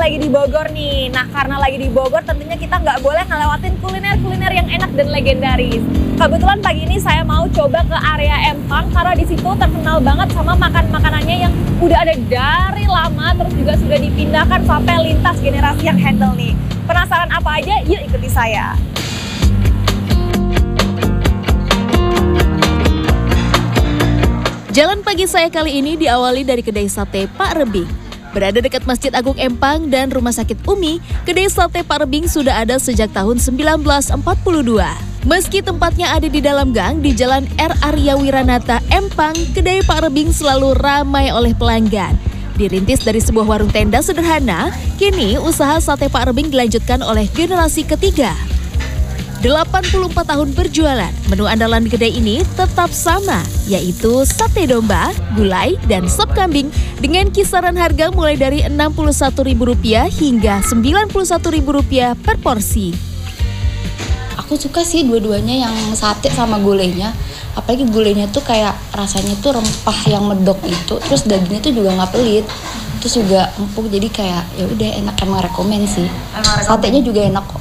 lagi di Bogor nih. Nah, karena lagi di Bogor tentunya kita nggak boleh ngelewatin kuliner-kuliner yang enak dan legendaris. Kebetulan pagi ini saya mau coba ke area Empang karena di situ terkenal banget sama makanannya yang udah ada dari lama, terus juga sudah dipindahkan sampai lintas generasi yang handle nih. Penasaran apa aja? Yuk ikuti saya. Jalan pagi saya kali ini diawali dari kedai sate Pak Rebing. Berada dekat Masjid Agung Empang dan Rumah Sakit Umi, kedai sate Pak Rebing sudah ada sejak tahun 1942. Meski tempatnya ada di dalam gang di Jalan R. Arya Wiranata, Empang, kedai Pak Rebing selalu ramai oleh pelanggan. Dirintis dari sebuah warung tenda sederhana, kini usaha sate Pak Rebing dilanjutkan oleh generasi ketiga. 84 tahun berjualan, menu andalan di kedai ini tetap sama, yaitu sate domba, gulai, dan sop kambing dengan kisaran harga mulai dari Rp61.000 hingga Rp91.000 per porsi. Aku suka sih dua-duanya, yang sate sama gulainya. Apalagi gulainya tuh kayak rasanya tuh rempah yang medok itu, terus dagingnya tuh juga nggak pelit, terus juga empuk, jadi kayak ya udah enak, emang rekomen sih. Satenya juga enak kok.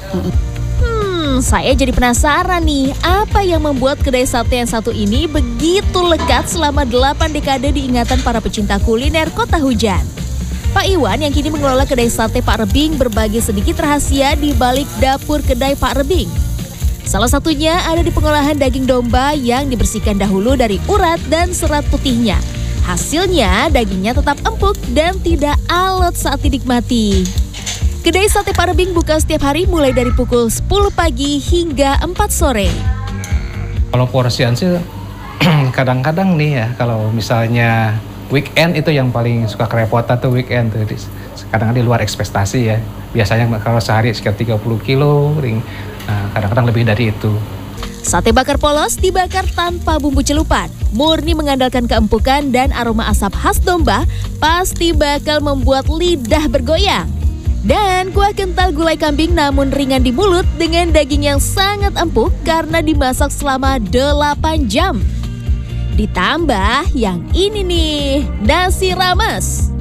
Saya jadi penasaran nih, apa yang membuat kedai sate yang satu ini begitu lekat selama 8 dekade diingatan para pecinta kuliner Kota Hujan. Pak Iwan yang kini mengelola kedai sate Pak Rebing berbagi sedikit rahasia di balik dapur kedai Pak Rebing. Salah satunya ada di pengolahan daging domba yang dibersihkan dahulu dari urat dan serat putihnya. Hasilnya dagingnya tetap empuk dan tidak alot saat dinikmati. Kedai sate Pak Rebing buka setiap hari mulai dari pukul 10 pagi hingga 4 sore. Kalau porsian sih kadang-kadang nih ya, kalau misalnya weekend itu yang paling suka kerepotan tuh weekend tuh. Kadang di luar ekspektasi ya. Biasanya kalau sehari sekitar 30 kilo, kadang-kadang lebih dari itu. Sate bakar polos dibakar tanpa bumbu celupan. Murni mengandalkan keempukan dan aroma asap khas domba, pasti bakal membuat lidah bergoyang. Dan kuah kental gulai kambing namun ringan di mulut dengan daging yang sangat empuk karena dimasak selama 8 jam. Ditambah yang ini nih, nasi rames.